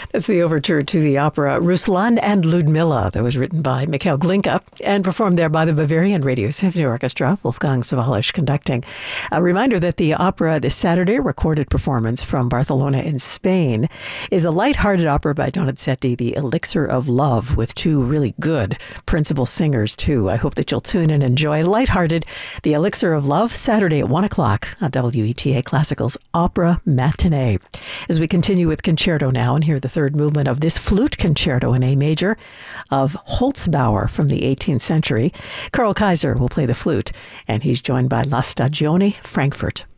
That's the overture to the opera Ruslan and Ludmilla that was written by Mikhail Glinka and performed there by the Bavarian Radio Symphony Orchestra, Wolfgang Sawallisch conducting. A reminder that the opera this Saturday, recorded performance from Barcelona in Spain, is a light-hearted opera by Donizetti, The Elixir of Love, with two really good principal singers, too. I hope that you'll tune in and enjoy light-hearted The Elixir of Love, Saturday at 1 o'clock on WETA Classical's Opera Matinee. As we continue with concerto now and hear the third movement of this flute concerto in A major of Holzbauer from the 18th century. Karl Kaiser will play the flute, and he's joined by La Stagione Frankfurt.